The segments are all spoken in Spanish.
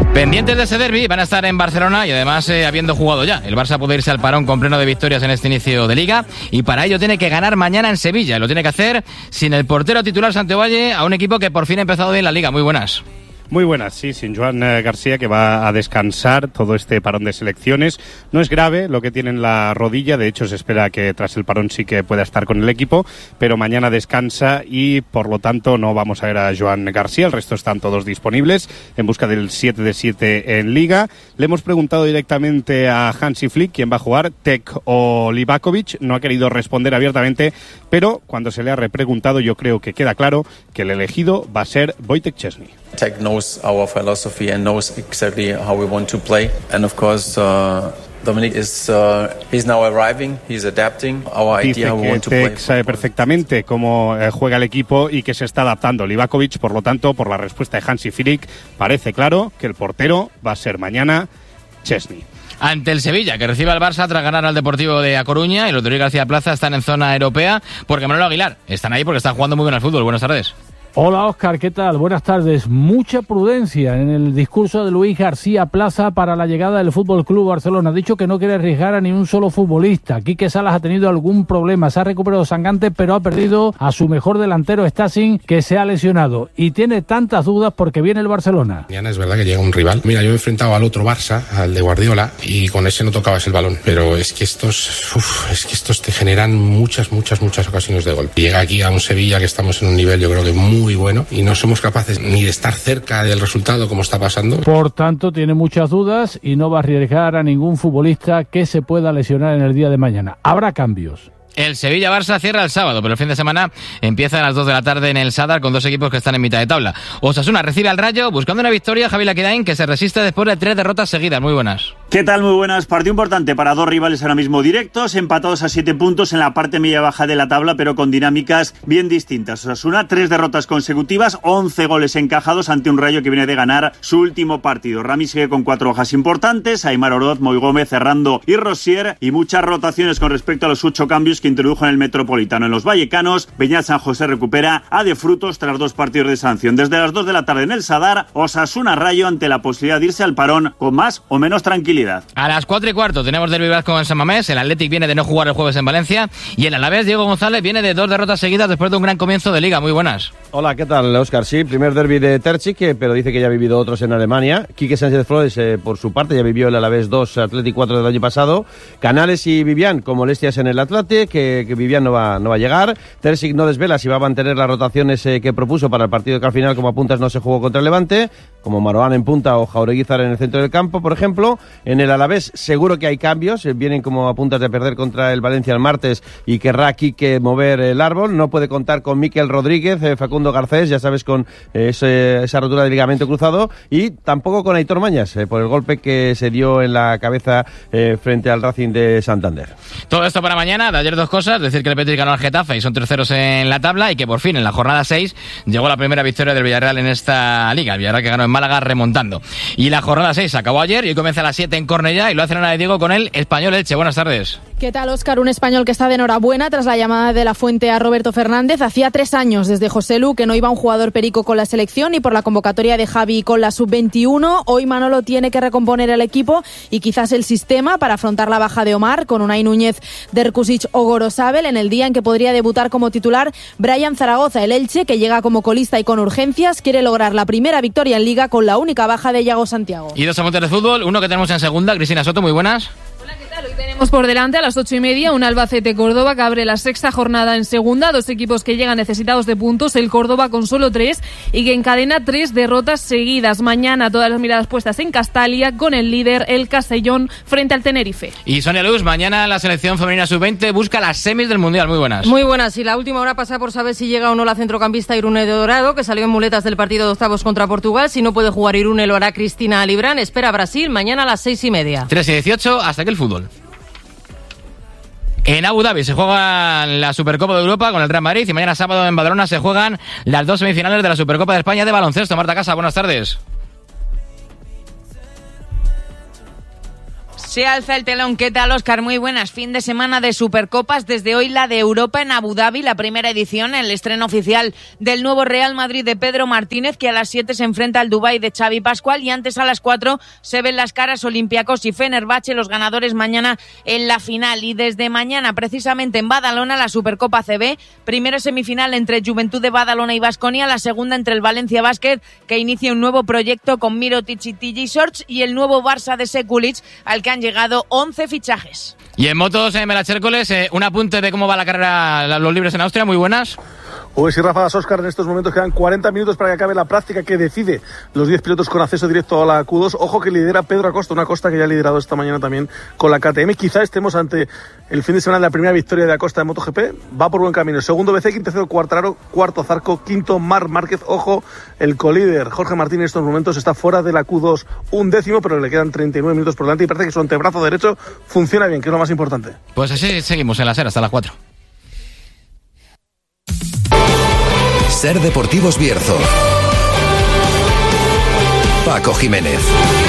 Pendientes de ese derbi, van a estar en Barcelona y además habiendo jugado ya. El Barça puede irse al parón con pleno de victorias en este inicio de Liga y para ello tiene que ganar mañana en Sevilla. Lo tiene que hacer sin el portero titular Santovalle, a un equipo que por fin ha empezado bien la Liga. Muy buenas. Muy buenas, sí, sin Joan García, que va a descansar todo este parón de selecciones. No es grave lo que tiene en la rodilla, de hecho se espera que tras el parón sí que pueda estar con el equipo, pero mañana descansa y por lo tanto no vamos a ver a Joan García, el resto están todos disponibles en busca del 7 de 7 en Liga. Le hemos preguntado directamente a Hansi Flick quién va a jugar, Tec o Livakovic, no ha querido responder abiertamente, pero cuando se le ha repreguntado yo creo que queda claro que el elegido va a ser Wojtek Szczesny. Tec knows our philosophy and knows exactly how we want to play. And of course, Dominic is he's now arriving, he's adapting our idea how we want to play. Tec sabe perfectamente cómo juega el equipo y que se está adaptando. Livakovic, por lo tanto, por la respuesta de Hansi Flick, parece claro que el portero va a ser mañana Szczesny. Ante el Sevilla, que recibe al Barça tras ganar al Deportivo de A Coruña, y los de Luis García Plaza están en zona europea, porque Manolo Aguilar están ahí porque están jugando muy bien al fútbol. Buenas tardes. Hola Óscar, ¿qué tal? Buenas tardes. Mucha prudencia en el discurso de Luis García Plaza para la llegada del Fútbol Club Barcelona. Ha dicho que no quiere arriesgar a ni un solo futbolista. Quique Salas ha tenido algún problema, se ha recuperado Sangante, pero ha perdido a su mejor delantero, Stasic, que se ha lesionado. Y tiene tantas dudas porque viene el Barcelona. Mañana es verdad que llega un rival. Mira, yo me he enfrentado al otro Barça, al de Guardiola, y con ese no tocabas el balón. Pero es que estos te generan muchas ocasiones de gol. Llega aquí a un Sevilla que estamos en un nivel, yo creo que muy bueno, y no somos capaces ni de estar cerca del resultado como está pasando. Por tanto, tiene muchas dudas y no va a arriesgar a ningún futbolista que se pueda lesionar en el día de mañana. Habrá cambios. El Sevilla-Barça cierra el sábado, pero el fin de semana empieza a las 2 de la tarde en el Sadar con dos equipos que están en mitad de tabla. Osasuna recibe al Rayo buscando una victoria, Javi Laquedain, que se resiste después de 3 derrotas seguidas. Muy buenas. ¿Qué tal? Muy buenas. Partido importante para dos rivales ahora mismo directos, empatados a 7 puntos en la parte media-baja de la tabla, pero con dinámicas bien distintas. Osasuna, 3 derrotas consecutivas, 11 goles encajados ante un Rayo que viene de ganar su último partido. Rami sigue con 4 bajas importantes, Aimar Oroz, Moi Gómez, Ferrando y Rosier, y muchas rotaciones con respecto a los 8 cambios que introdujo en el Metropolitano. En los vallecanos, Beñat San José recupera a De Frutos tras 2 partidos de sanción. Desde las 2 de la tarde en el Sadar, Osasuna-Rayo ante la posibilidad de irse al parón con más o menos tranquilidad. A las 4:15 tenemos derbi vasco en San Mamés. El Athletic viene de no jugar el jueves en Valencia y el Alavés, Diego González, viene de 2 derrotas seguidas después de un gran comienzo de Liga. Muy buenas. Hola, ¿qué tal, Óscar? Sí, primer derbi de Terzic, pero dice que ya ha vivido otros en Alemania. Quique Sánchez Flores, por su parte, ya vivió el Alavés 2, Athletic 4 del año pasado. Canales y Vivian con molestias en el Athletic, que Vivian no va a llegar. Terzic no desvela si va a mantener las rotaciones que propuso para el partido que al final, como apuntas, no se jugó contra el Levante, como Maroán en punta o Jaureguizar en el centro del campo, por ejemplo. En el Alavés seguro que hay cambios, vienen como apuntas de perder contra el Valencia el martes y querrá Quique mover el árbol. No puede contar con Miquel Rodríguez, Facundo Garcés, ya sabes, con esa rotura de ligamento cruzado, y tampoco con Aitor Mañas, por el golpe que se dio en la cabeza frente al Racing de Santander. Todo esto para mañana. De ayer 2 cosas: decir que el Betis ganó al Getafe y son terceros en la tabla, y que por fin en la jornada 6 llegó la primera victoria del Villarreal en esta Liga. El Villarreal que ganó en Málaga remontando. Y la jornada 6 acabó ayer y hoy comienza a las 7 en Cornellá y lo hace Ana de Diego con el Español Elche. Buenas tardes. ¿Qué tal, Óscar? Un Español que está de enhorabuena tras la llamada de la Fuente a Roberto Fernández. Hacía 3 años desde José Lu que no iba un jugador perico con la selección y por la convocatoria de Javi con la sub-21. Hoy Manolo tiene que recomponer el equipo y quizás el sistema para afrontar la baja de Omar con Unai Núñez, Derkusic o Gorosabel en el día en que podría debutar como titular Brian Zaragoza. El Elche, que llega como colista y con urgencias, quiere lograr la primera victoria en Liga con la única baja de Yago Santiago. Y 2 apuntes de fútbol, uno que tenemos en segunda. Cristina Soto, muy buenas. Hoy tenemos por delante a las 8:30 un Albacete-Córdoba que abre la 6ª jornada en segunda. 2 equipos que llegan necesitados de puntos. El Córdoba con solo 3 y que encadena 3 derrotas seguidas. Mañana todas las miradas puestas en Castalia con el líder, el Castellón, frente al Tenerife. Y Sonia Luz, mañana la selección femenina sub-20 busca las semis del Mundial. Muy buenas. Muy buenas. Y la última hora pasa por saber si llega o no la centrocampista Irune de Dorado, que salió en muletas del partido de octavos contra Portugal. Si no puede jugar Irune, lo hará Cristina Alibrán. Espera a Brasil mañana a las 6:30. 3:18, hasta aquí el fútbol. En Abu Dhabi se juega la Supercopa de Europa con el Real Madrid y mañana sábado en Badalona se juegan las 2 semifinales de la Supercopa de España de baloncesto. Marta Casa, buenas tardes. Se alza el telón. ¿Qué tal, Óscar? Muy buenas. Fin de semana de Supercopas. Desde hoy la de Europa en Abu Dhabi, la primera edición, el estreno oficial del nuevo Real Madrid de Pedro Martínez, que a las 7 se enfrenta al Dubái de Xavi Pascual, y antes a las 4 se ven las caras Olympiacos y Fenerbahce, los ganadores mañana en la final. Y desde mañana, precisamente en Badalona, la Supercopa CB, primera semifinal entre Juventud de Badalona y Baskonia, la segunda entre el Valencia Basket, que inicia un nuevo proyecto con Mirotic y TJ Shorts, y el nuevo Barça de Sekulic, al que han llegado 11 fichajes. Y en motos, Melache Hércules, un apunte de cómo va la carrera, los libres en Austria. Muy buenas. Pues sí, Rafa, Óscar, en estos momentos quedan 40 minutos para que acabe la práctica que decide los 10 pilotos con acceso directo a la Q2. Ojo que lidera Pedro Acosta, una Acosta que ya ha liderado esta mañana también con la KTM. Quizá estemos ante el fin de semana de la primera victoria de Acosta en MotoGP. Va por buen camino. Segundo Bezzecchi, tercero Quartararo, cuarto Zarco, quinto Marc Márquez. Ojo, el colíder Jorge Martín en estos momentos está fuera de la Q2, 11º, pero le quedan 39 minutos por delante y parece que su antebrazo derecho funciona bien, que es lo más importante. Pues así seguimos en la SER hasta las 4. SER Deportivos Bierzo. Paco Jiménez.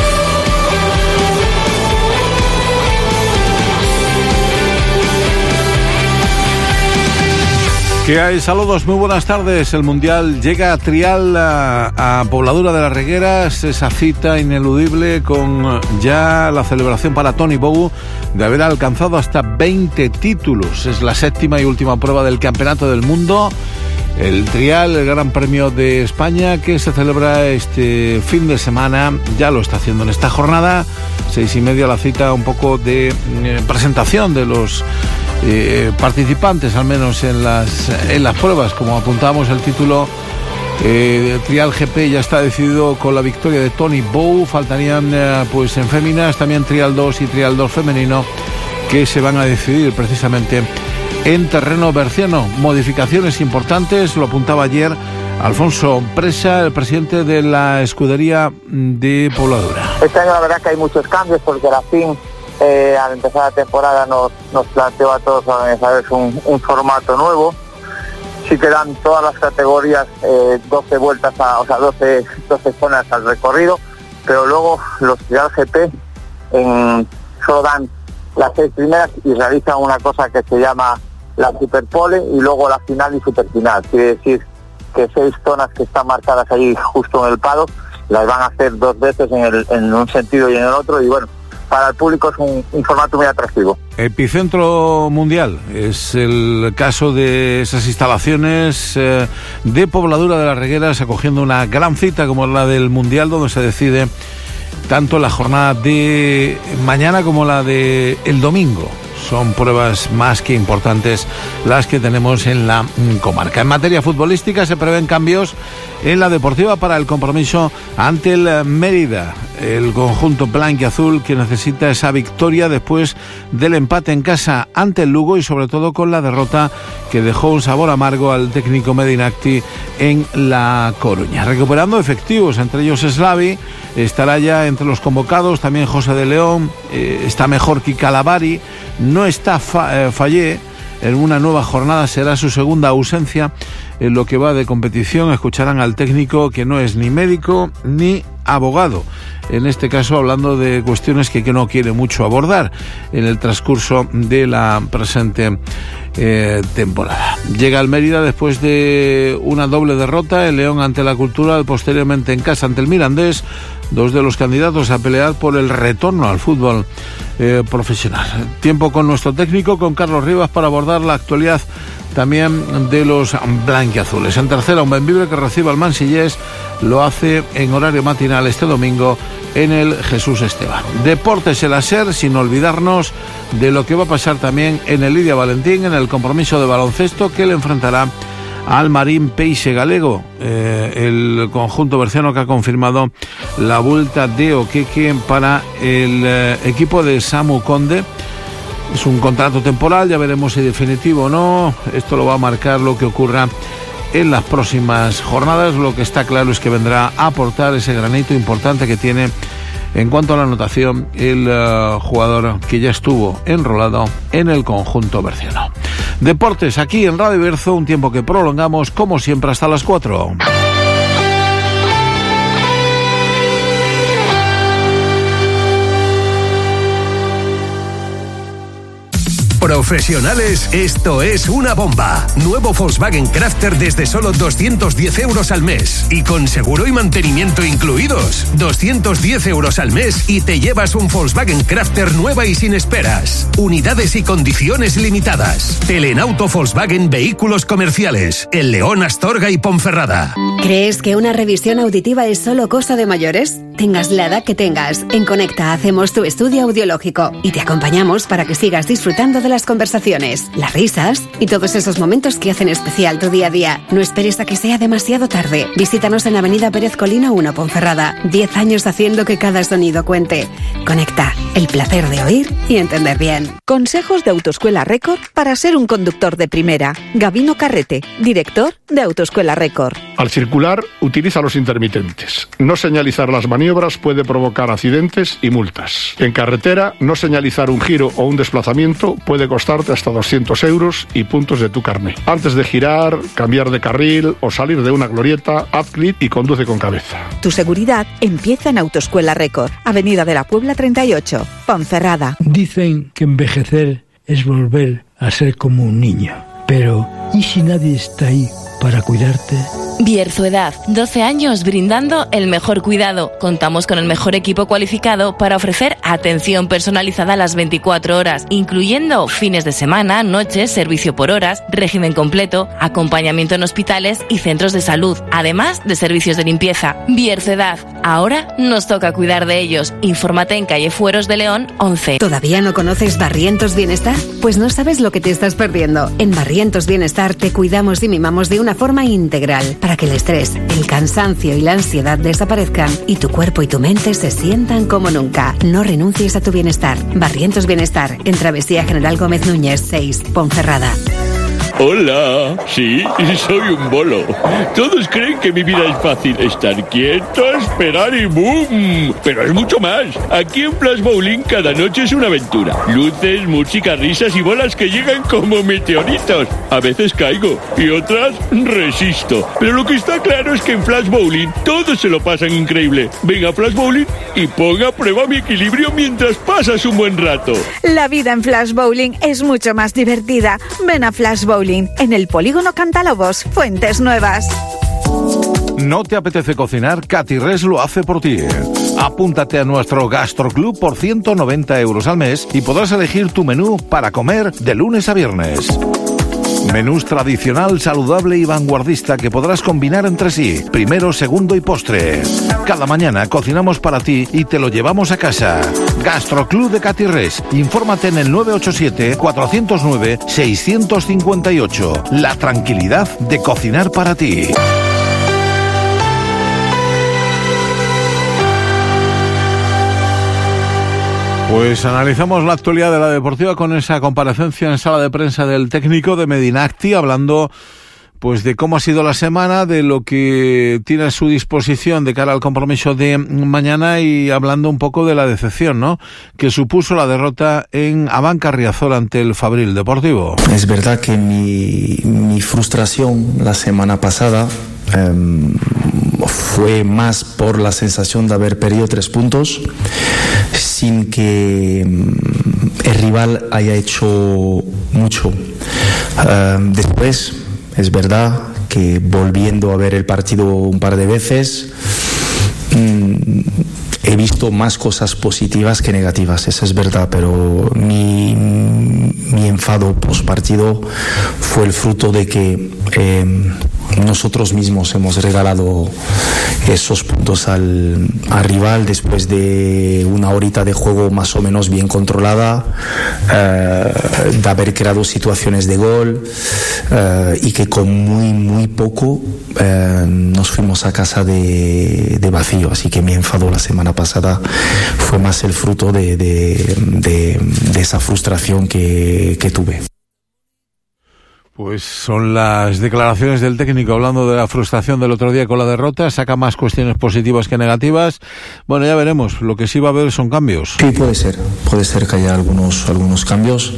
¿Qué hay? Saludos, muy buenas tardes. El Mundial llega a Trial, a Pobladura de las Regueras, esa cita ineludible con ya la celebración para Toni Bou de haber alcanzado hasta 20 títulos. Es la séptima y última prueba del Campeonato del Mundo. El Trial, el Gran Premio de España, que se celebra este fin de semana, ya lo está haciendo en esta jornada. 6:30 la cita, un poco de presentación de los participantes, al menos en las pruebas. Como apuntábamos, el título Trial GP ya está decidido con la victoria de Toni Bou. Faltarían pues en féminas también Trial 2 y Trial 2 femenino, que se van a decidir precisamente en terreno berciano. Modificaciones importantes, lo apuntaba ayer Alfonso Presa, el presidente de la escudería de Pobladura. Este año la verdad que hay muchos cambios, porque la FIM al empezar la temporada nos planteó a todos los organizadores un formato nuevo. Sí que dan todas las categorías 12 vueltas, 12 zonas al recorrido, pero luego los Trial GP solo dan las 6 primeras y realizan una cosa que se llama la superpole y luego la final y superfinal. Quiere decir que 6 zonas que están marcadas ahí justo en el paddock las van a hacer 2 veces en un sentido y en el otro, y bueno, para el público es un formato muy atractivo. Epicentro mundial es el caso de esas instalaciones de Pobladura de las Regueras, acogiendo una gran cita como la del Mundial, donde se decide tanto la jornada de mañana como la de el domingo. Son pruebas más que importantes las que tenemos en la comarca. En materia futbolística se prevén cambios en la deportiva para el compromiso ante el Mérida. El conjunto blanquiazul, que necesita esa victoria después del empate en casa ante el Lugo y sobre todo con la derrota que dejó un sabor amargo al técnico Medinacti en La Coruña. Recuperando efectivos, entre ellos Slavi, estará ya entre los convocados, también José de León, está mejor que Calavari, no está Fallé. En una nueva jornada será su segunda ausencia en lo que va de competición. Escucharán al técnico, que no es ni médico ni abogado, en este caso hablando de cuestiones que no quiere mucho abordar en el transcurso de la presente temporada. Llega al Mérida después de una doble derrota, el León ante la Cultural, posteriormente en casa ante el Mirandés, 2 de los candidatos a pelear por el retorno al fútbol profesional. Tiempo con nuestro técnico, con Carlos Rivas, para abordar la actualidad también de los blanquiazules. En tercera, un Bembibre que recibe al Mansillés, lo hace en horario matinal este domingo en el Jesús Esteban. Deportes en la SER, sin olvidarnos de lo que va a pasar también en el Lidia Valentín, en el compromiso de baloncesto que le enfrentará al Marín Peixe Galego, el conjunto berciano que ha confirmado la vuelta de Oqueque para el equipo de Samu Conde. Es un contrato temporal, ya veremos si definitivo o no. Esto lo va a marcar lo que ocurra en las próximas jornadas. Lo que está claro es que vendrá a aportar ese granito importante que tiene en cuanto a la anotación el jugador que ya estuvo enrolado en el conjunto berciano. Deportes aquí en Radio Bierzo, un tiempo que prolongamos como siempre hasta las 4. profesionales, esto es una bomba. Nuevo Volkswagen Crafter desde solo 210 euros al mes. Y con seguro y mantenimiento incluidos. 210 euros al mes y te llevas un Volkswagen Crafter nueva y sin esperas. Unidades y condiciones limitadas. Telenauto Volkswagen Vehículos Comerciales. El León, Astorga y Ponferrada. ¿Crees que una revisión auditiva es solo cosa de mayores? Tengas la edad que tengas, en Conecta hacemos tu estudio audiológico y te acompañamos para que sigas disfrutando de las conversaciones, las risas y todos esos momentos que hacen especial tu día a día. No esperes a que sea demasiado tarde. Visítanos en Avenida Pérez Colina 1, Ponferrada. 10 años haciendo que cada sonido cuente. Conecta, el placer de oír y entender bien. Consejos de Autoescuela Record para ser un conductor de primera. Gabino Carrete, director de Autoescuela Record. Al circular, utiliza los intermitentes. No señalizar las maniobras puede provocar accidentes y multas. En carretera, no señalizar un giro o un desplazamiento puede costarte hasta 200 euros y puntos de tu carné. Antes de girar, cambiar de carril o salir de una glorieta, haz clic y conduce con cabeza. Tu seguridad empieza en Autoescuela Record, Avenida de la Puebla 38, Ponferrada. Dicen que envejecer es volver a ser como un niño, pero ¿y si nadie está ahí para cuidarte? Bierzo-Edad, 12 años brindando el mejor cuidado. Contamos con el mejor equipo cualificado para ofrecer atención personalizada a las 24 horas, incluyendo fines de semana, noches, servicio por horas, régimen completo, acompañamiento en hospitales y centros de salud, además de servicios de limpieza. Bierzo-Edad, ahora nos toca cuidar de ellos. Infórmate en calle Fueros de León 11. ¿Todavía no conoces Barrientos Bienestar? Pues no sabes lo que te estás perdiendo. En Barrientos Bienestar te cuidamos y mimamos de una forma integral para que el estrés, el cansancio y la ansiedad desaparezcan y tu cuerpo y tu mente se sientan como nunca. No renuncies a tu bienestar. Barrientos Bienestar, en Travesía General Gómez Núñez 6, Ponferrada. Hola, sí, soy un bolo. Todos creen que mi vida es fácil. Estar quieto, esperar y ¡boom! Pero es mucho más. Aquí en Flash Bowling cada noche es una aventura. Luces, música, risas y bolas que llegan como meteoritos. A veces caigo y otras resisto. Pero lo que está claro es que en Flash Bowling todos se lo pasan increíble. Ven a Flash Bowling y ponga a prueba mi equilibrio mientras pasas un buen rato. La vida en Flash Bowling es mucho más divertida. Ven a Flash Bowling en el Polígono Cantalobos, Fuentes Nuevas. ¿No te apetece cocinar? Catirres lo hace por ti. Apúntate a nuestro Gastroclub por 190 euros al mes y podrás elegir tu menú para comer de lunes a viernes. Menús tradicional, saludable y vanguardista que podrás combinar entre sí, primero, segundo y postre. Cada mañana cocinamos para ti y te lo llevamos a casa. Gastroclub de Catirres. Infórmate en el 987-409-658. La tranquilidad de cocinar para ti. Pues analizamos la actualidad de la Deportiva con esa comparecencia en sala de prensa del técnico de Medinacti, hablando pues de cómo ha sido la semana, de lo que tiene a su disposición de cara al compromiso de mañana y hablando un poco de la decepción, ¿no?, que supuso la derrota en Abanca Riazor ante el Fabril Deportivo. Es verdad que mi frustración la semana pasada fue más por la sensación de haber perdido 3 puntos sin que el rival haya hecho mucho. Después es verdad que volviendo a ver el partido un par de veces he visto más cosas positivas que negativas, eso es verdad, pero mi enfado post partido fue el fruto de que nosotros mismos hemos regalado esos puntos al rival después de una horita de juego más o menos bien controlada, de haber creado situaciones de gol y que con muy poco nos fuimos a casa de vacío. Así que mi enfado la semana pasada fue más el fruto de esa frustración que tuve. Pues son las declaraciones del técnico hablando de la frustración del otro día con la derrota. Saca más cuestiones positivas que negativas. Bueno, ya veremos. Lo que sí va a haber son cambios. Sí, puede ser que haya algunos cambios.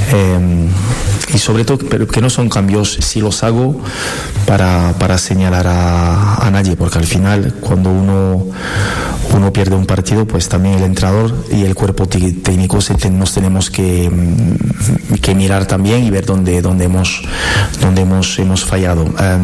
Y sobre todo, pero que no son cambios si los hago para señalar a nadie, porque al final cuando uno uno pierde un partido, pues también el entrenador y el cuerpo técnico nos tenemos que mirar también y ver dónde hemos fallado.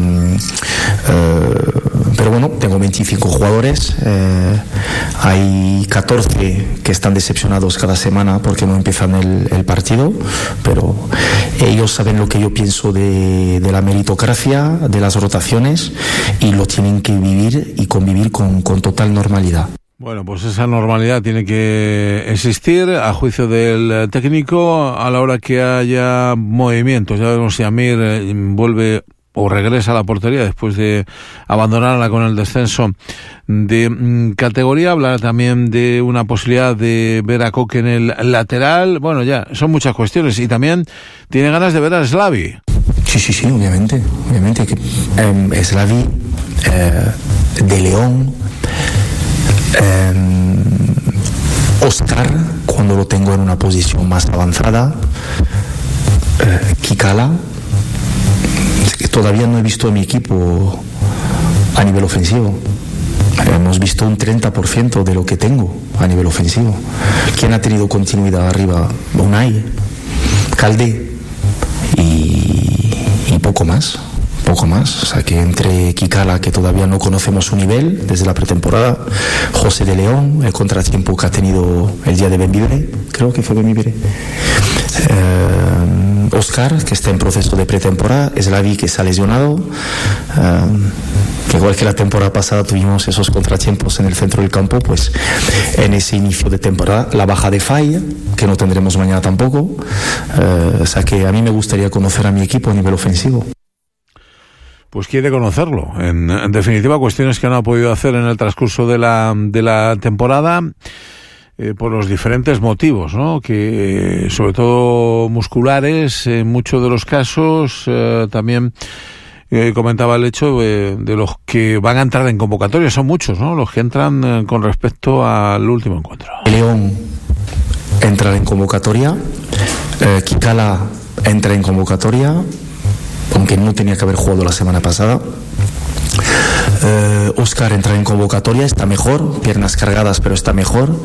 Pero bueno, tengo 25 jugadores, hay 14 que están decepcionados cada semana porque no empiezan el partido, pero ellos saben lo que yo pienso de la meritocracia, de las rotaciones, y lo tienen que vivir y convivir con total normalidad. Bueno, pues esa normalidad tiene que existir a juicio del técnico a la hora que haya movimientos. Ya vemos si Amir vuelve o regresa a la portería después de abandonarla con el descenso de categoría. Hablar también de una posibilidad de ver a Koke en el lateral. Bueno, ya, son muchas cuestiones. Y también tiene ganas de ver a Slavi. Sí, obviamente que Slavi, de León, Oscar, cuando lo tengo en una posición más avanzada, Kikala. Todavía no he visto a mi equipo a nivel ofensivo. Hemos visto un 30% de lo que tengo a nivel ofensivo. ¿Quién ha tenido continuidad arriba? Unai, Calde y poco más. O sea que entre Kikala, que todavía no conocemos su nivel desde la pretemporada, José de León, el contratiempo que ha tenido el día de Benvibre, creo que fue Benvibre, Oscar, que está en proceso de pretemporada, Slavi, que está lesionado, igual que la temporada pasada tuvimos esos contratiempos en el centro del campo, pues en ese inicio de temporada, la baja de Falla, que no tendremos mañana tampoco, o sea que a mí me gustaría conocer a mi equipo a nivel ofensivo. Pues quiere conocerlo. En definitiva, cuestiones que no ha podido hacer en el transcurso de la temporada por los diferentes motivos, ¿no? Que sobre todo musculares, en muchos de los casos, también comentaba el hecho de los que van a entrar en convocatoria. Son muchos, ¿no? Los que entran con respecto al último encuentro. León entra en convocatoria, Kikala entra en convocatoria, aunque no tenía que haber jugado la semana pasada. Oscar entra en convocatoria, está mejor, piernas cargadas, pero está mejor.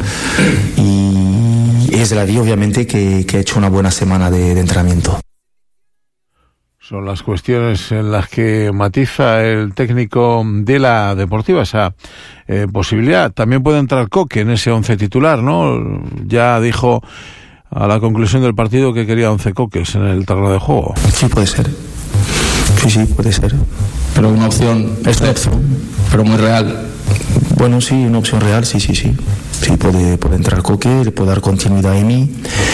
Y es la obviamente que ha hecho una buena semana de entrenamiento. Son las cuestiones en las que matiza el técnico de la Deportiva esa posibilidad. También puede entrar Koke en ese 11 titular, ¿no? Ya dijo a la conclusión del partido que quería 11 Kokes en el terreno de juego. Sí, puede ser. Sí, puede ser. Pero una opción, pero muy real. Bueno, sí, una opción real, sí. Sí, puede entrar Koke, le puede dar continuidad a Emi.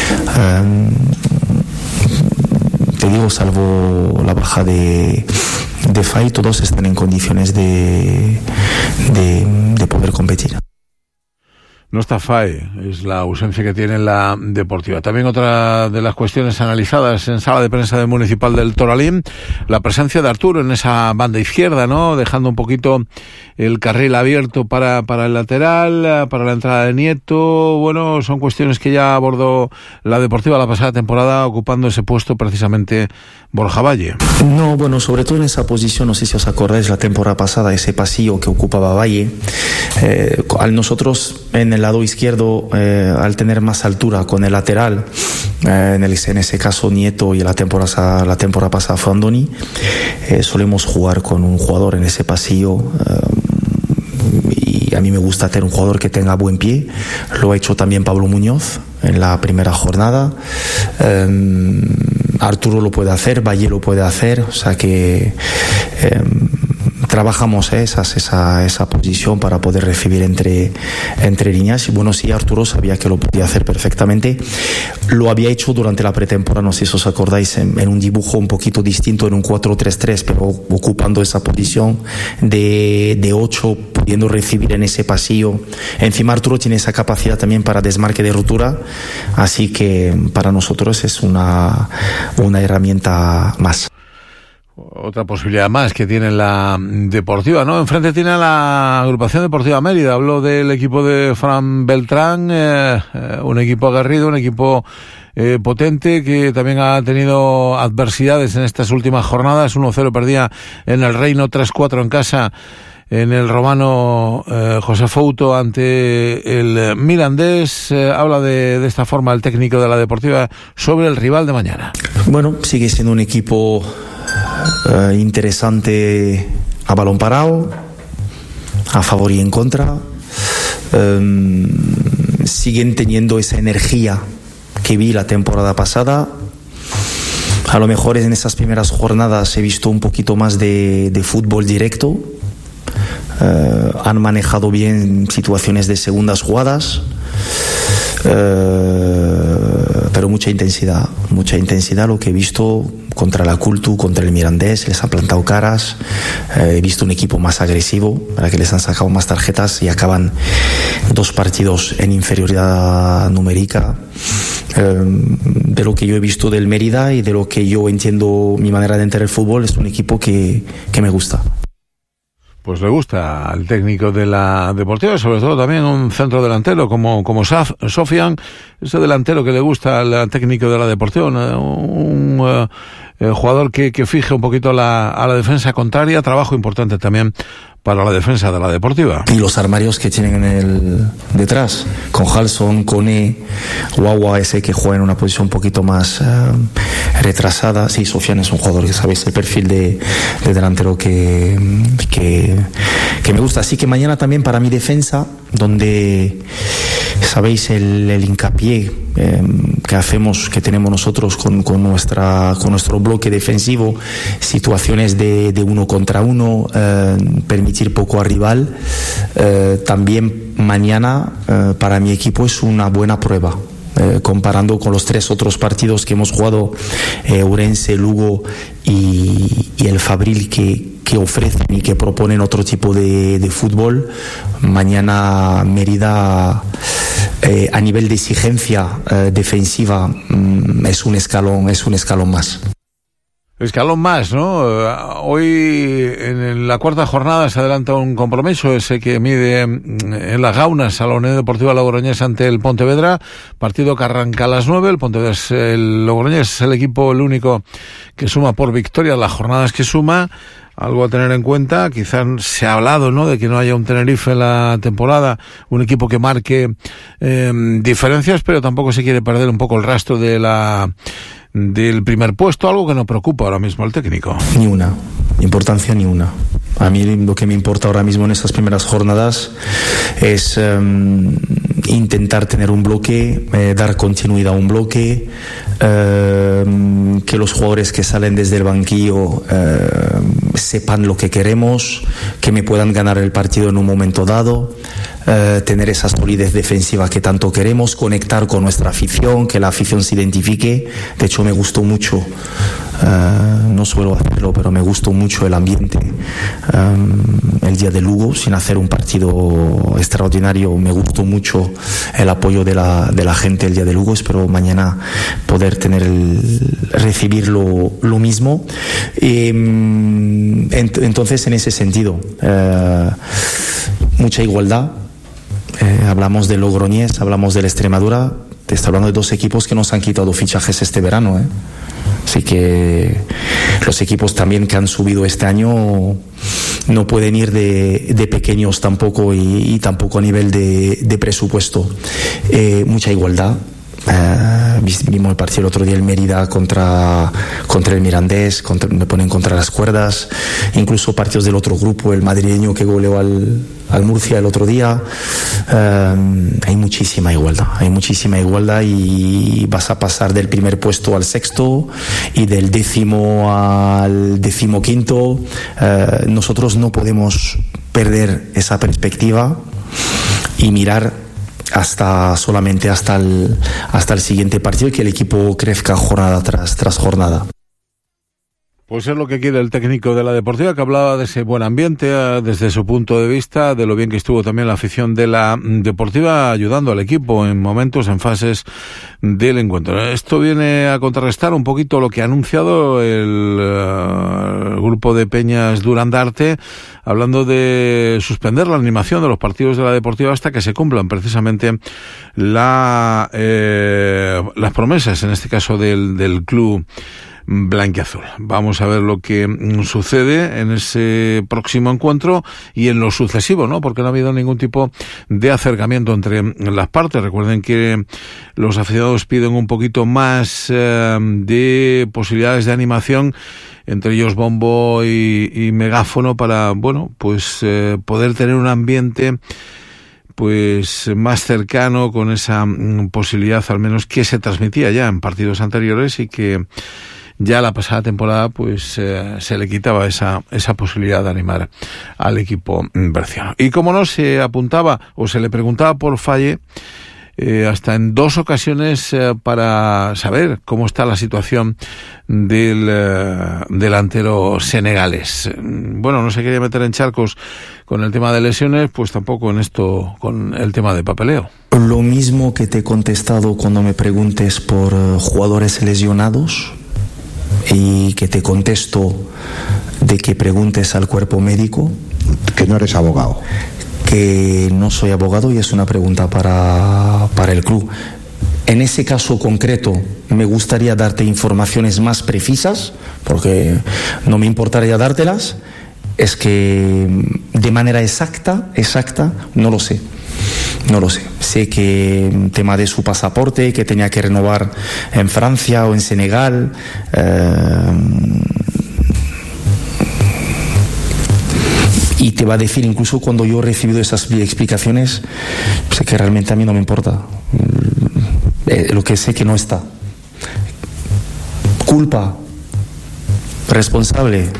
Te digo, salvo la baja de Fay, todos están en condiciones de poder competir. No está Fay, es la ausencia que tiene la Deportiva. También otra de las cuestiones analizadas en sala de prensa del Municipal del Toralín, la presencia de Arturo en esa banda izquierda, ¿no? Dejando un poquito el carril abierto para el lateral, para la entrada de Nieto. Bueno, son cuestiones que ya abordó la Deportiva la pasada temporada, ocupando ese puesto precisamente Borja Valle. No, bueno, sobre todo en esa posición, no sé si os acordáis la temporada pasada, ese pasillo que ocupaba Valle, al nosotros en el lado izquierdo, al tener más altura con el lateral, en ese caso Nieto, y la temporada pasada fue Andoni, solemos jugar con un jugador en ese pasillo, y a mí me gusta tener un jugador que tenga buen pie. Lo ha hecho también Pablo Muñoz en la primera jornada. Arturo lo puede hacer, Valle lo puede hacer, o sea que trabajamos esa posición para poder recibir entre líneas. Y bueno, sí, Arturo sabía que lo podía hacer perfectamente. Lo había hecho durante la pretemporada, no sé si os acordáis, en un dibujo un poquito distinto, en un 4-3-3, pero ocupando esa posición de 8, pudiendo recibir en ese pasillo. Encima Arturo tiene esa capacidad también para desmarque de ruptura, así que para nosotros es una herramienta más. Otra posibilidad más que tiene la Deportiva, ¿no? Enfrente tiene a la Agrupación Deportiva Mérida. Habló del equipo de Fran Beltrán, un equipo aguerrido, un equipo potente, que también ha tenido adversidades en estas últimas jornadas. 1-0 perdía en el Reino, 3-4 en casa en el Romano José Fouto ante el Mirandés. Habla de esta forma el técnico de la Deportiva sobre el rival de mañana. Bueno, sigue siendo un equipo interesante a balón parado, a favor y en contra. Siguen teniendo esa energía que vi la temporada pasada. A lo mejor en esas primeras jornadas he visto un poquito más de fútbol directo. Han manejado bien situaciones de segundas jugadas, pero mucha intensidad lo que he visto contra la Cultu, contra el Mirandés. Les han plantado caras. He visto un equipo más agresivo, para que les han sacado más tarjetas y acaban 2 partidos en inferioridad numérica. De lo que yo he visto del Mérida y de lo que yo entiendo mi manera de entender el fútbol, es un equipo que me gusta. Pues le gusta al técnico de la Deportiva, sobre todo también un centro delantero como Sofian, ese delantero que le gusta al técnico de la Deportiva, un jugador que fije un poquito a la defensa contraria. Trabajo importante también para la defensa de la Deportiva. Y los armarios que tienen detrás, con Halson, Kone, Wawa, ese que juega en una posición un poquito más retrasada. Sí, Sofian es un jugador que sabéis el perfil de delantero que me gusta. Así que mañana también para mi defensa, donde sabéis el hincapié que tenemos nosotros con nuestro bloque defensivo, situaciones de 1 contra 1, permitir poco al rival. También mañana para mi equipo es una buena prueba. Comparando con los 3 otros partidos que hemos jugado, Ourense, Lugo y el Fabril, que ofrecen y que proponen otro tipo de fútbol. Mañana Mérida, a nivel de exigencia defensiva, es un escalón más. Escalón más, ¿no? Hoy en la 4ª jornada se adelanta un compromiso, ese que mide en las Gaunas a la Unión Deportiva Logroñés ante el Pontevedra, partido que arranca a las 9. El Logroñés es el equipo, el único que suma por victoria las jornadas que suma. Algo a tener en cuenta, quizás se ha hablado, ¿no?, de que no haya un Tenerife en la temporada, un equipo que marque diferencias, pero tampoco se quiere perder un poco el rastro del primer puesto, algo que no preocupa ahora mismo al técnico. Ni una, importancia ni una. A mí lo que me importa ahora mismo en estas primeras jornadas es intentar tener un bloque, dar continuidad a un bloque, que los jugadores que salen desde el banquillo sepan lo que queremos, que me puedan ganar el partido en un momento dado, tener esa solidez defensiva que tanto queremos, conectar con nuestra afición, que la afición se identifique. De hecho, me gustó mucho, no suelo hacerlo, pero me gustó mucho el ambiente el día de Lugo, sin hacer un partido extraordinario. Me gustó mucho el apoyo de la gente el día de Lugo. Espero mañana poder recibir lo mismo. Entonces, en ese sentido, mucha igualdad. Hablamos de Logroñés, hablamos de la Extremadura. Te estoy hablando de 2 equipos que nos han quitado fichajes este verano, Así que los equipos también que han subido este año no pueden ir de pequeños tampoco, y tampoco a nivel de presupuesto. Mucha igualdad. Vimos el partido el otro día, el Mérida contra el Mirandés, me ponen contra las cuerdas. Incluso partidos del otro grupo, el madrileño que goleó al Murcia el otro día. Hay muchísima igualdad y vas a pasar del primer puesto al 6º y del 10º al 15º. Nosotros no podemos perder esa perspectiva y mirar solamente hasta el siguiente partido, y que el equipo crezca jornada tras jornada. Pues es lo que quiere el técnico de la Deportiva, que hablaba de ese buen ambiente desde su punto de vista, de lo bien que estuvo también la afición de la Deportiva ayudando al equipo en momentos, en fases del encuentro. Esto viene a contrarrestar un poquito lo que ha anunciado el grupo de Peñas Durandarte, hablando de suspender la animación de los partidos de la Deportiva hasta que se cumplan precisamente las promesas, en este caso del club blanquiazul. Vamos a ver lo que sucede en ese próximo encuentro y en lo sucesivo, ¿no? Porque no ha habido ningún tipo de acercamiento entre las partes. Recuerden que los aficionados piden un poquito más de posibilidades de animación, entre ellos bombo y megáfono, para, bueno, pues poder tener un ambiente pues más cercano, con esa posibilidad al menos que se transmitía ya en partidos anteriores y que ya la pasada temporada pues se le quitaba esa posibilidad de animar al equipo berciano. Y como no, se apuntaba o se le preguntaba por Faye hasta en 2 ocasiones para saber cómo está la situación del delantero senegalés. Bueno, no se quería meter en charcos con el tema de lesiones, pues tampoco en esto con el tema de papeleo. Lo mismo que te he contestado cuando me preguntes por jugadores lesionados, y que te contesto de que preguntes al cuerpo médico. Que no eres abogado. Que no soy abogado y es una pregunta para el club. En ese caso concreto me gustaría darte informaciones más precisas, porque no me importaría dártelas. Es que de manera exacta, no lo sé. Sé que tema de su pasaporte, que tenía que renovar en Francia o en Senegal. Y te va a decir, incluso cuando yo he recibido esas explicaciones, sé que realmente a mí no me importa. Lo que sé que no está. Culpa, responsable,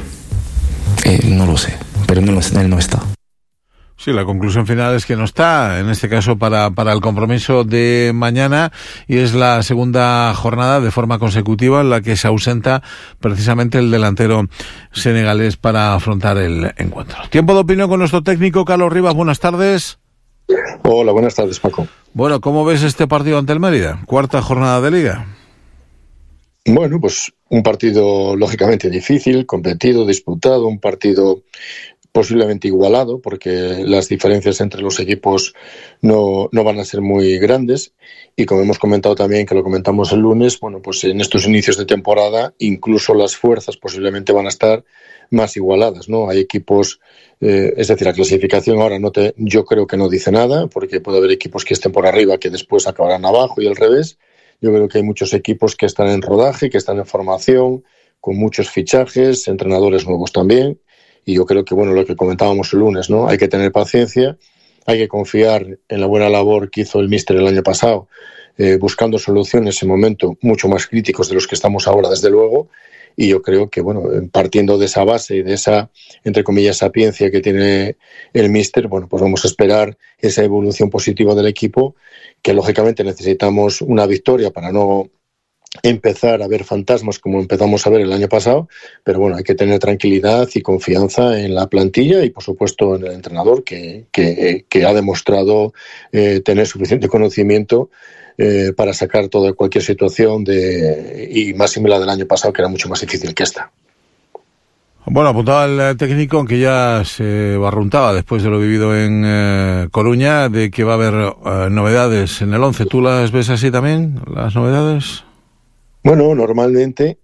no lo sé, pero él no está. Sí, la conclusión final es que no está, en este caso para el compromiso de mañana, y es la segunda jornada de forma consecutiva en la que se ausenta precisamente el delantero senegalés para afrontar el encuentro. Tiempo de opinión con nuestro técnico Carlos Rivas. Buenas tardes. Hola, buenas tardes, Paco. Bueno, ¿cómo ves este partido ante el Mérida? Cuarta jornada de Liga. Bueno, pues un partido lógicamente difícil, competido, disputado, un partido posiblemente igualado, porque las diferencias entre los equipos no van a ser muy grandes, y como hemos comentado también, que lo comentamos el lunes, bueno, pues en estos inicios de temporada incluso las fuerzas posiblemente van a estar más igualadas, ¿no? Hay equipos, es decir, la clasificación ahora yo creo que no dice nada, porque puede haber equipos que estén por arriba que después acabarán abajo y al revés. Yo creo que hay muchos equipos que están en rodaje, que están en formación, con muchos fichajes, entrenadores nuevos también. Y yo creo que, bueno, lo que comentábamos el lunes, ¿no? Hay que tener paciencia, hay que confiar en la buena labor que hizo el míster el año pasado, buscando soluciones en momentos mucho más críticos de los que estamos ahora, desde luego. Y yo creo que, bueno, partiendo de esa base y de esa, entre comillas, sapiencia que tiene el míster, bueno, pues vamos a esperar esa evolución positiva del equipo, que lógicamente necesitamos una victoria para no empezar a ver fantasmas como empezamos a ver el año pasado, pero bueno, hay que tener tranquilidad y confianza en la plantilla y por supuesto en el entrenador que ha demostrado tener suficiente conocimiento para sacar cualquier situación y más similar del año pasado, que era mucho más difícil que esta. Bueno, apuntaba el técnico, aunque ya se barruntaba después de lo vivido en Coruña, de que va a haber novedades en el 11. ¿Tú las ves así también, las novedades? Bueno, normalmente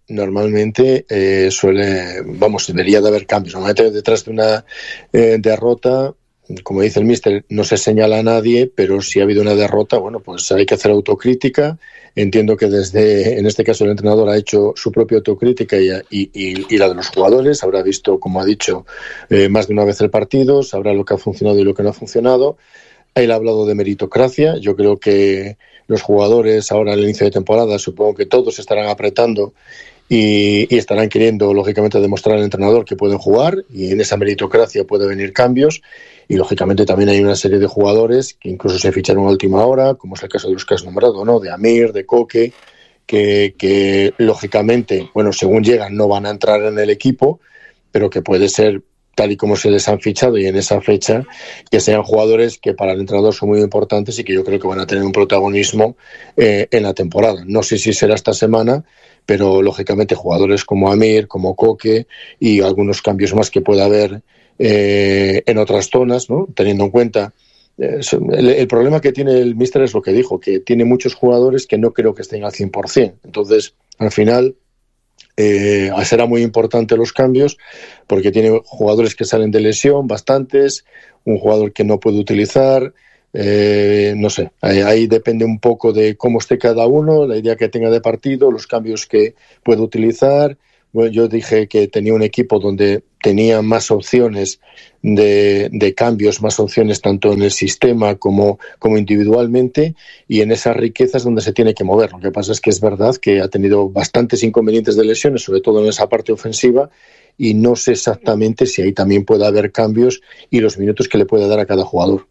debería de haber cambios. Normalmente detrás de una derrota, como dice el míster, no se señala a nadie, pero si ha habido una derrota, bueno, pues hay que hacer autocrítica. Entiendo que en este caso el entrenador ha hecho su propia autocrítica y la de los jugadores. Habrá visto, como ha dicho, más de una vez el partido, sabrá lo que ha funcionado y lo que no ha funcionado. Él ha hablado de meritocracia. Yo creo que los jugadores ahora al inicio de temporada, supongo que todos estarán apretando y estarán queriendo, lógicamente, demostrar al entrenador que pueden jugar, y en esa meritocracia pueden venir cambios. Y lógicamente también hay una serie de jugadores que incluso se ficharon a última hora, como es el caso de los que has nombrado, ¿no? De Amir, de Coque, que lógicamente, bueno, según llegan no van a entrar en el equipo, pero que puede ser, tal y como se les han fichado y en esa fecha, que sean jugadores que para el entrenador son muy importantes y que yo creo que van a tener un protagonismo en la temporada. No sé si será esta semana, pero lógicamente jugadores como Amir, como Coque y algunos cambios más que pueda haber en otras zonas, ¿no? Teniendo en cuenta el problema que tiene el míster es lo que dijo, que tiene muchos jugadores que no creo que estén al 100%. Entonces, al final, será muy importante los cambios porque tiene jugadores que salen de lesión, bastantes, un jugador que no puede utilizar, no sé, ahí depende un poco de cómo esté cada uno, la idea que tenga de partido, los cambios que puede utilizar. Bueno, yo dije que tenía un equipo donde tenía más opciones de cambios, más opciones tanto en el sistema como individualmente, y en esas riquezas donde se tiene que mover. Lo que pasa es que es verdad que ha tenido bastantes inconvenientes de lesiones, sobre todo en esa parte ofensiva, y no sé exactamente si ahí también puede haber cambios y los minutos que le puede dar a cada jugador.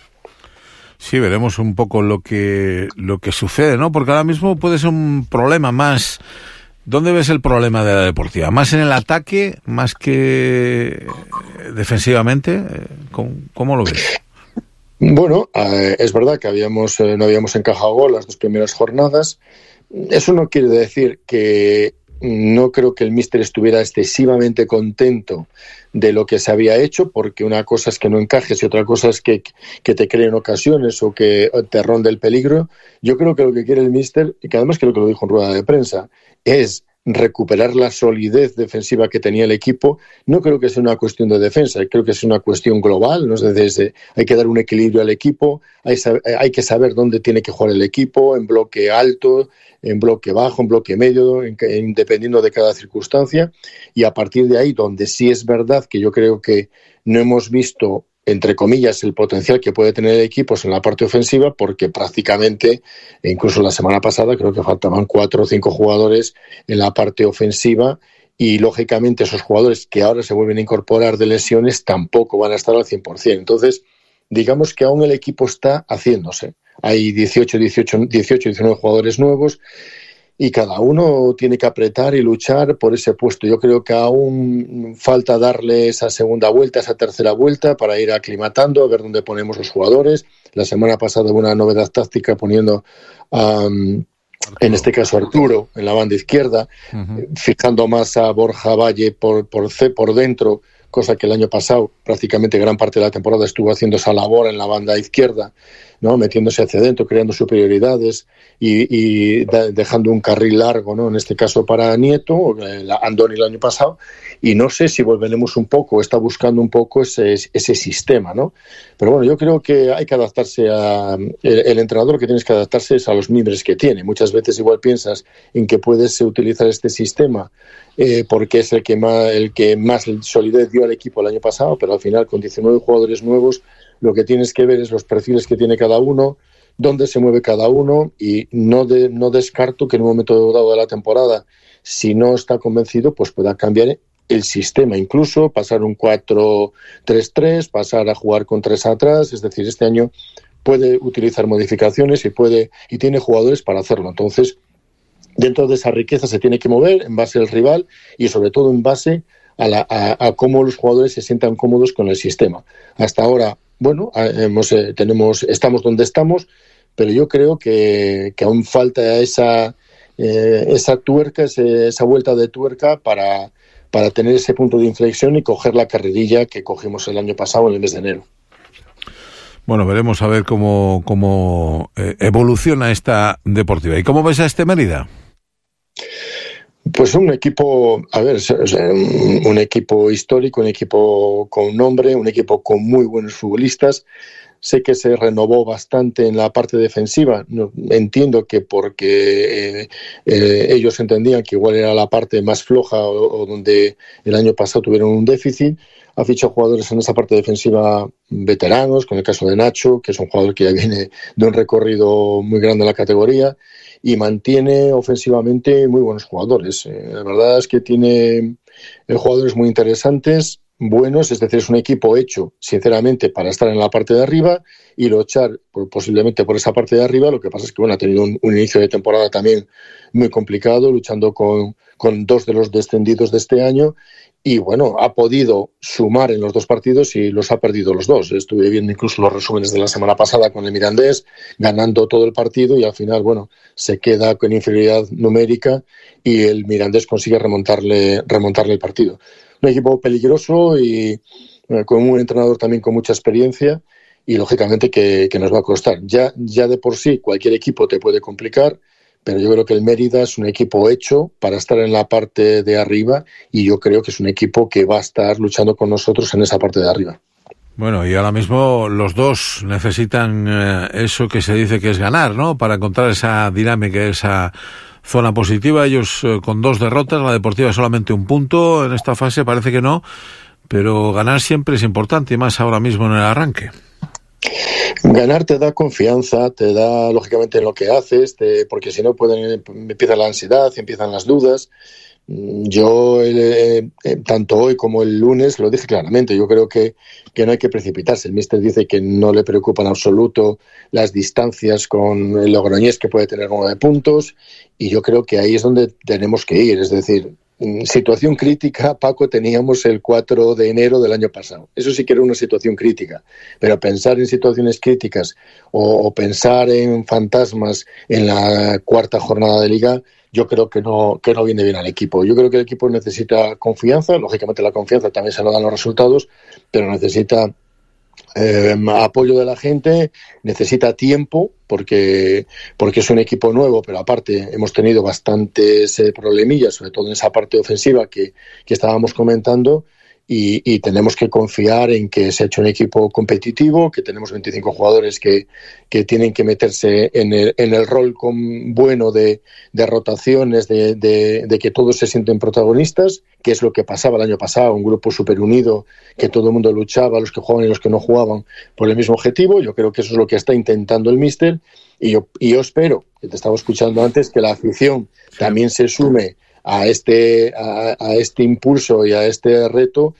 Sí, veremos un poco lo que sucede, ¿no? Porque ahora mismo puede ser un problema más. ¿Dónde ves el problema de la Deportiva? ¿Más en el ataque, más que defensivamente? ¿Cómo lo ves? Bueno, es verdad que no habíamos encajado gol las 2 primeras jornadas. Eso no quiere decir que no creo que el míster estuviera excesivamente contento de lo que se había hecho, porque una cosa es que no encajes y otra cosa es que te creen ocasiones o que te ronde el peligro. Yo creo que lo que quiere el míster, y que además creo que lo dijo en rueda de prensa, es recuperar la solidez defensiva que tenía el equipo. No creo que sea una cuestión de defensa, creo que es una cuestión global, ¿no? Hay que dar un equilibrio al equipo, hay que saber dónde tiene que jugar el equipo, en bloque alto, en bloque bajo, en bloque medio, dependiendo de cada circunstancia, y a partir de ahí, donde sí es verdad que yo creo que no hemos visto, entre comillas, el potencial que puede tener el equipo en la parte ofensiva, porque prácticamente, incluso la semana pasada, creo que faltaban 4 o 5 jugadores en la parte ofensiva, y lógicamente esos jugadores que ahora se vuelven a incorporar de lesiones tampoco van a estar al 100%. Entonces, digamos que aún el equipo está haciéndose. Hay 18, 19 jugadores nuevos y cada uno tiene que apretar y luchar por ese puesto. Yo creo que aún falta darle esa segunda vuelta, esa tercera vuelta para ir aclimatando, a ver dónde ponemos los jugadores. La semana pasada hubo una novedad táctica poniendo en este caso Arturo en la banda izquierda, fijando más a Borja Valle por dentro, cosa que el año pasado prácticamente gran parte de la temporada estuvo haciendo esa labor en la banda izquierda, ¿no? Metiéndose hacia adentro, creando superioridades y dejando un carril largo, ¿no? En este caso para Nieto, Andoni el año pasado, y no sé si volveremos un poco, está buscando un poco ese sistema, ¿no? Pero bueno, yo creo que hay que adaptarse el entrenador, que tienes que adaptarse es a los miembros que tiene. Muchas veces igual piensas en que puedes utilizar este sistema porque es el que más solidez dio al equipo el año pasado, pero al final con 19 jugadores nuevos lo que tienes que ver es los perfiles que tiene cada uno, dónde se mueve cada uno, y no descarto que en un momento dado de la temporada, si no está convencido, pues pueda cambiar el sistema, incluso pasar un 4-3-3, pasar a jugar con 3 atrás. Es decir, este año puede utilizar modificaciones y tiene jugadores para hacerlo. Entonces, dentro de esa riqueza se tiene que mover en base al rival y sobre todo en base a cómo los jugadores se sientan cómodos con el sistema. Hasta ahora, bueno, estamos donde estamos, pero yo creo que aún falta esa tuerca, esa vuelta de tuerca para tener ese punto de inflexión y coger la carrerilla que cogimos el año pasado en el mes de enero. Bueno, veremos a ver cómo evoluciona esta Deportiva. ¿Y cómo ves a este Mérida? Pues un equipo, un equipo histórico, un equipo con nombre, un equipo con muy buenos futbolistas. Sé que se renovó bastante en la parte defensiva. Entiendo que porque ellos entendían que igual era la parte más floja o donde el año pasado tuvieron un déficit. Ha fichado jugadores en esa parte defensiva veteranos, con el caso de Nacho, que es un jugador que ya viene de un recorrido muy grande en la categoría, y mantiene ofensivamente muy buenos jugadores. La verdad es que tiene jugadores muy interesantes, buenos, es decir, es un equipo hecho, sinceramente, para estar en la parte de arriba y luchar posiblemente por esa parte de arriba. Lo que pasa es que ha tenido un inicio de temporada también muy complicado, luchando con 2 de los descendidos de este año. Y bueno, ha podido sumar en los 2 partidos y los ha perdido los 2. Estuve viendo incluso los resúmenes de la semana pasada con el Mirandés, ganando todo el partido, y al final, se queda con inferioridad numérica y el Mirandés consigue remontarle el partido. Un equipo peligroso y con un entrenador también con mucha experiencia, y lógicamente que nos va a costar. Ya de por sí cualquier equipo te puede complicar, pero yo creo que el Mérida es un equipo hecho para estar en la parte de arriba y yo creo que es un equipo que va a estar luchando con nosotros en esa parte de arriba. Bueno, y ahora mismo los dos necesitan eso que se dice que es ganar, ¿no? Para encontrar esa dinámica, esa zona positiva. Ellos con 2 derrotas, la Deportiva solamente 1 punto. En esta fase parece que no, pero ganar siempre es importante y más ahora mismo en el arranque. Ganar te da confianza, te da lógicamente en lo que haces, porque si no empieza la ansiedad, empiezan las dudas. Yo tanto hoy como el lunes lo dije claramente, yo creo que no hay que precipitarse. El míster dice que no le preocupa en absoluto las distancias con el Logroñés, que puede tener 9 puntos, y yo creo que ahí es donde tenemos que ir. Es decir, situación crítica, Paco, teníamos el 4 de enero del año pasado. Eso sí que era una situación crítica, pero pensar en situaciones críticas o pensar en fantasmas en la 4ª jornada de Liga, yo creo que no viene bien al equipo. Yo creo que el equipo necesita confianza, lógicamente la confianza también se lo dan los resultados, pero necesita apoyo de la gente, necesita tiempo, porque es un equipo nuevo, pero aparte hemos tenido bastantes problemillas, sobre todo en esa parte ofensiva que estábamos comentando, y tenemos que confiar en que se ha hecho un equipo competitivo, que tenemos 25 jugadores que tienen que meterse en el rol bueno de rotaciones, de que todos se sienten protagonistas, que es lo que pasaba el año pasado, un grupo súper unido, que todo el mundo luchaba, los que jugaban y los que no jugaban, por el mismo objetivo. Yo creo que eso es lo que está intentando el míster, y yo espero, que te estaba escuchando antes, que la afición también se sume a este impulso y a este reto.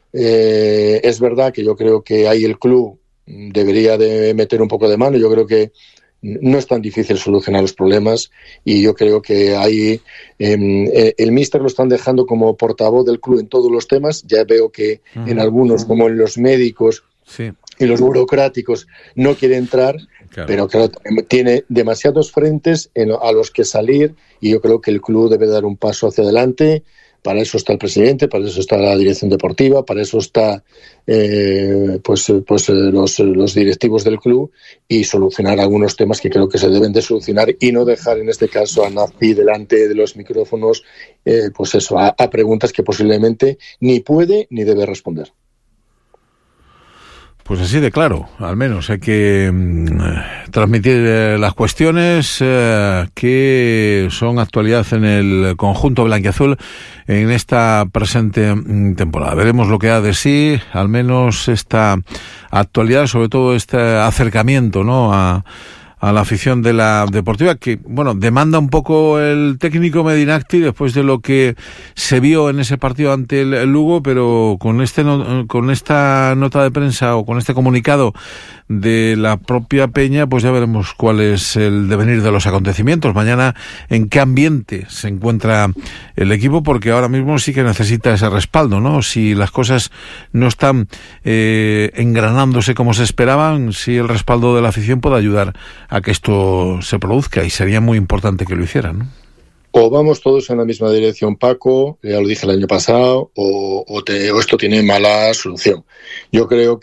Es verdad que yo creo que ahí el club debería de meter un poco de mano. Yo creo que no es tan difícil solucionar los problemas, y yo creo que ahí el míster lo están dejando como portavoz del club en todos los temas. Ya veo que en algunos, como en los médicos y los burocráticos, no quiere entrar. Claro. Pero claro, tiene demasiados frentes a los que salir, y yo creo que el club debe dar un paso hacia adelante. Para eso está el presidente, para eso está la dirección deportiva, para eso está los directivos del club, y solucionar algunos temas que creo que se deben de solucionar, y no dejar en este caso a Nazi delante de los micrófonos a preguntas que posiblemente ni puede ni debe responder. Pues así de claro, al menos hay que transmitir las cuestiones que son actualidad en el conjunto blanquiazul en esta presente temporada. Veremos lo que da de sí, al menos esta actualidad, sobre todo este acercamiento, ¿no?, a la afición de la Deportiva, que, bueno, demanda un poco el técnico Medinacti después de lo que se vio en ese partido ante el Lugo, pero con esta nota de prensa o con este comunicado de la propia Peña, pues ya veremos cuál es el devenir de los acontecimientos. Mañana, en qué ambiente se encuentra el equipo, porque ahora mismo sí que necesita ese respaldo, ¿no? Si las cosas no están engranándose como se esperaban, sí el respaldo de la afición puede ayudar a que esto se produzca, y sería muy importante que lo hicieran, ¿no? O vamos todos en la misma dirección, Paco, ya lo dije el año pasado, o esto tiene mala solución. Yo creo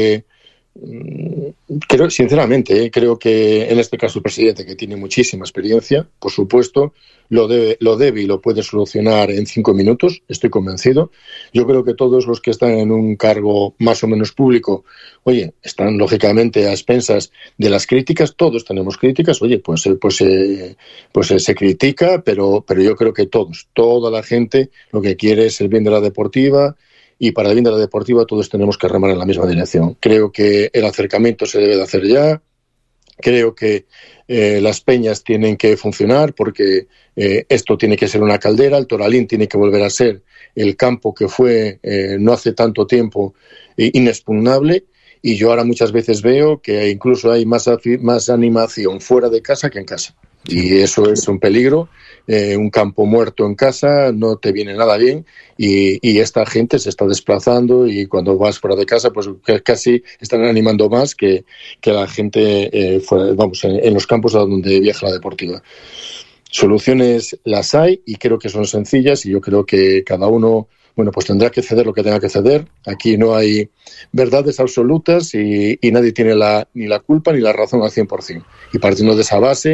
sinceramente, creo que en este caso el presidente, que tiene muchísima experiencia, por supuesto, lo debe y lo puede solucionar en 5 minutos, estoy convencido. Yo creo que todos los que están en un cargo más o menos público, están lógicamente a expensas de las críticas. Todos tenemos críticas, se critica, pero yo creo que toda la gente lo que quiere es el bien de la Deportiva, y para el bien de la Deportiva todos tenemos que remar en la misma dirección. Creo que el acercamiento se debe de hacer ya. Creo que las peñas tienen que funcionar, porque esto tiene que ser una caldera. El Toralín tiene que volver a ser el campo que fue no hace tanto tiempo inexpugnable, y yo ahora muchas veces veo que incluso hay más animación fuera de casa que en casa, y eso es un peligro. Un campo muerto en casa no te viene nada bien, y esta gente se está desplazando, y cuando vas fuera de casa pues casi están animando más que la gente en los campos a donde viaja la Deportiva. Soluciones las hay, y creo que son sencillas, y yo creo que cada uno pues tendrá que ceder lo que tenga que ceder. Aquí no hay verdades absolutas, y nadie tiene ni la culpa ni la razón al 100%. Y partiendo de esa base,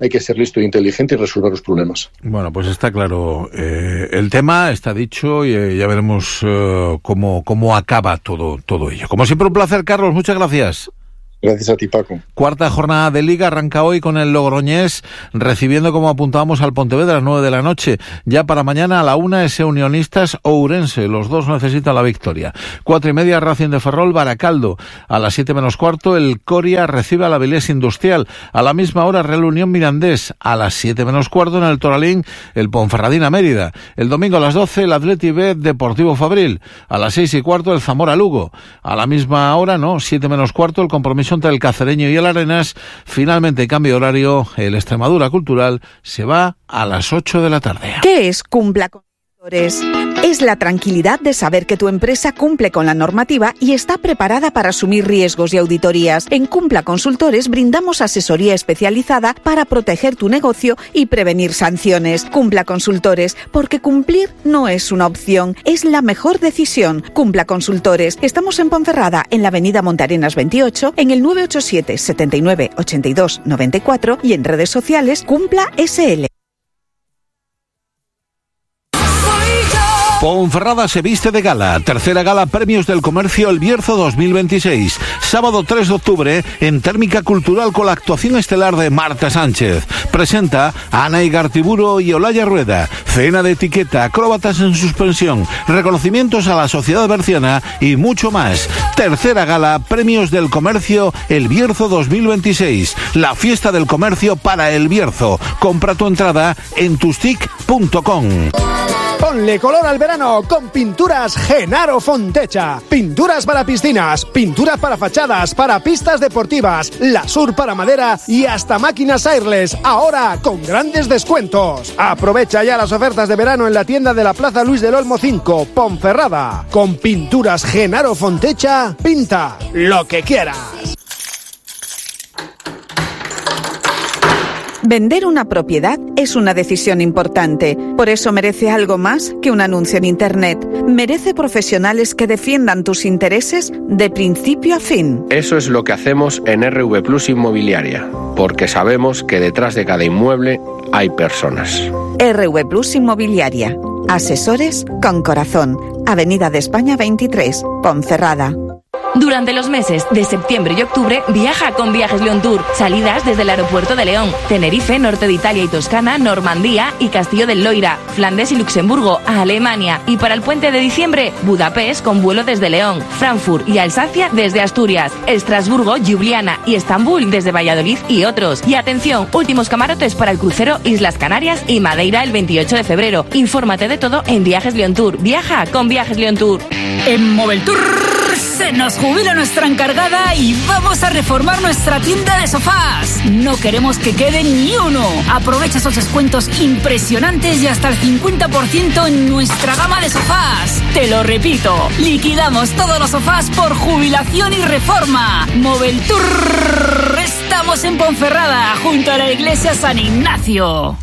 hay que ser listo e inteligente y resolver los problemas. Bueno, pues está claro el tema, está dicho y ya veremos cómo acaba todo ello. Como siempre, un placer, Carlos, muchas gracias. Gracias a ti, Paco. Cuarta jornada de Liga arranca hoy con el Logroñés recibiendo, como apuntábamos, al Pontevedra a las 9 de la noche. Ya para mañana a la 1 ese Unionistas Ourense. Los dos necesitan la victoria. 4:30 Racing de Ferrol, Baracaldo. A las 7 menos cuarto el Coria recibe a la Avilés Industrial. A la misma hora Real Unión Mirandés. A las 7 menos cuarto en el Toralín el Ponferradina Mérida. El domingo a las 12 el Atleti B Deportivo Fabril. A las 6:15 el Zamora Lugo. A la misma hora, 7 menos cuarto el Compromiso entre el Cacereño y el Arenas. Finalmente, cambio de horario, el Extremadura Cultural se va a las 8 de la tarde. ¿Qué es Cumpla Consultores? Es la tranquilidad de saber que tu empresa cumple con la normativa y está preparada para asumir riesgos y auditorías. En Cumpla Consultores brindamos asesoría especializada para proteger tu negocio y prevenir sanciones. Cumpla Consultores, porque cumplir no es una opción, es la mejor decisión. Cumpla Consultores. Estamos en Ponferrada, en la avenida Montarenas 28, en el 987 79 82 94 y en redes sociales Cumpla SL. Ponferrada se viste de gala. Tercera gala Premios del Comercio El Bierzo 2026. Sábado 3 de octubre en Térmica Cultural con la actuación estelar de Marta Sánchez. Presenta a Ana Igartiburu y Olaya Rueda. Cena de etiqueta, acróbatas en suspensión, reconocimientos a la sociedad berciana y mucho más. Tercera gala Premios del Comercio El Bierzo 2026. La fiesta del comercio para El Bierzo. Compra tu entrada en tustic.com. Ponle color al verano con Pinturas Genaro Fontecha. Pinturas para piscinas, pinturas para fachadas, para pistas deportivas, lasur para madera y hasta máquinas airless. Ahora con grandes descuentos. Aprovecha ya las ofertas de verano en la tienda de la Plaza Luis del Olmo 5, Ponferrada. Con Pinturas Genaro Fontecha, pinta lo que quieras. Vender una propiedad es una decisión importante. Por eso merece algo más que un anuncio en Internet. Merece profesionales que defiendan tus intereses de principio a fin. Eso es lo que hacemos en RV Plus Inmobiliaria, porque sabemos que detrás de cada inmueble hay personas. RV Plus Inmobiliaria. Asesores con corazón. Avenida de España 23, Ponferrada. Durante los meses de septiembre y octubre, viaja con Viajes León Tour. Salidas desde el aeropuerto de León, Tenerife, norte de Italia y Toscana, Normandía y Castillo del Loira, Flandes y Luxemburgo, a Alemania. Y para el puente de diciembre, Budapest con vuelo desde León, Frankfurt y Alsacia desde Asturias, Estrasburgo, Ljubljana y Estambul desde Valladolid y otros. Y atención, últimos camarotes para el crucero Islas Canarias y Madeira el 28 de febrero. Infórmate de todo en Viajes León Tour. Viaja con Viajes León Tour. En Moveltour se nos jubila nuestra encargada y vamos a reformar nuestra tienda de sofás. No queremos que quede ni uno. Aprovecha esos descuentos impresionantes y hasta el 50% en nuestra gama de sofás. Te lo repito, liquidamos todos los sofás por jubilación y reforma. Moveltour. Estamos en Ponferrada, junto a la iglesia San Ignacio.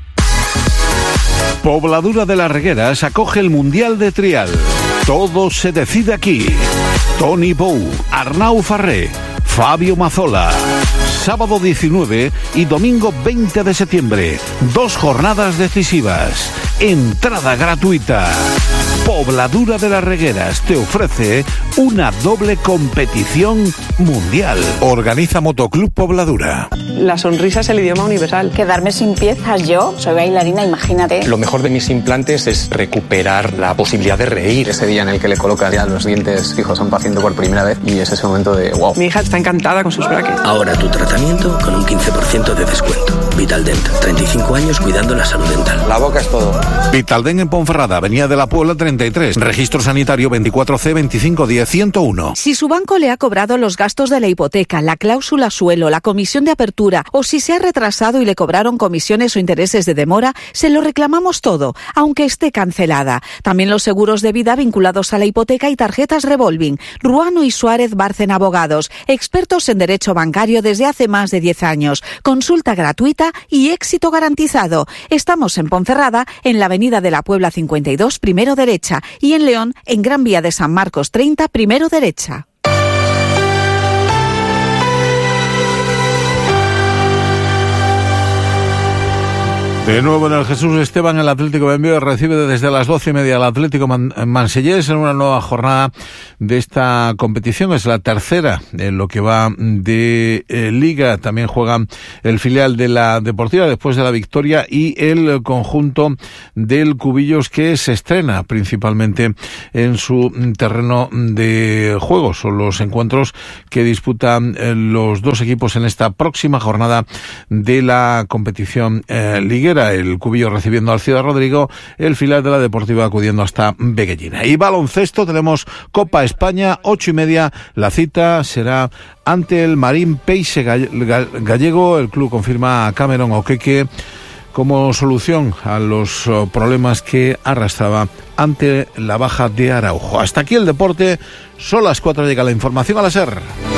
Pobladura de las Regueras acoge el Mundial de Trial. Todo se decide aquí. Tony Bou, Arnau Farré, Fabio Mazzola. Sábado 19 y domingo 20 de septiembre. 2 jornadas decisivas. Entrada gratuita. Pobladura de las Regueras te ofrece una doble competición mundial. Organiza Motoclub Pobladura. La sonrisa es el idioma universal. Quedarme sin piezas yo, soy bailarina, imagínate. Lo mejor de mis implantes es recuperar la posibilidad de reír. Ese día en el que le colocas ya los dientes fijos a un paciente por primera vez y es ese momento de wow. Mi hija está encantada con sus brackets. Ahora tu tratamiento con un 15% de descuento. Vitaldent, 35 años cuidando la salud dental. La boca es todo. Vitaldent en Ponferrada, Avenida de la Puebla 33. Registro sanitario 24C 2510 101. Si su banco le ha cobrado los gastos de la hipoteca, la cláusula suelo, la comisión de apertura o si se ha retrasado y le cobraron comisiones o intereses de demora, se lo reclamamos todo, aunque esté cancelada. También los seguros de vida vinculados a la hipoteca y tarjetas revolving. Ruano y Suárez Bárcena Abogados, expertos en derecho bancario desde hace más de 10 años. Consulta gratuita y éxito garantizado. Estamos en Ponferrada, en la Avenida de la Puebla 52, primero derecha, y en León, en Gran Vía de San Marcos 30, primero derecha. De nuevo en el Jesús Esteban, el Atlético de Benbio recibe desde las 12:30 al Atlético Marsellés en una nueva jornada de esta competición. Es la tercera en lo que va de Liga. También juega el filial de la Deportiva después de la victoria y el conjunto del Cubillos, que se estrena principalmente en su terreno de juego. Son los encuentros que disputan los dos equipos en esta próxima jornada de la competición liguera. El Cubillo recibiendo al Ciudad Rodrigo, el filial de la Deportiva acudiendo hasta Beguellina. Y baloncesto, tenemos Copa España, 8:30. La cita será ante el Marín Peixe Gallego. El club confirma a Cameron Okeke como solución a los problemas que arrastraba ante la baja de Araujo. Hasta aquí el deporte. Son las 4, llega la información a la SER.